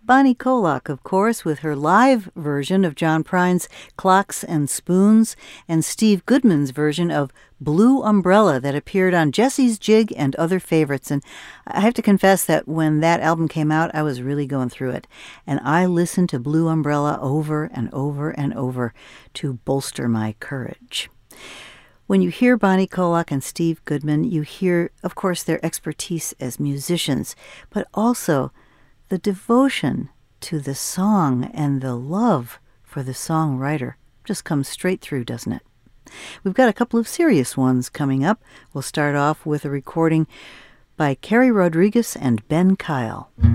Bonnie Kolak, of course, with her live version of John Prine's Clocks and Spoons, and Steve Goodman's version of Blue Umbrella that appeared on Jesse's Jig and other favorites. And I have to confess that when that album came out, I was really going through it. And I listened to Blue Umbrella over and over and over to bolster my courage. When you hear Bonnie Kolak and Steve Goodman, you hear, of course, their expertise as musicians, but also the devotion to the song and the love for the songwriter just comes straight through, doesn't it? We've got a couple of serious ones coming up. We'll start off with a recording by Carrie Rodriguez and Ben Kyle.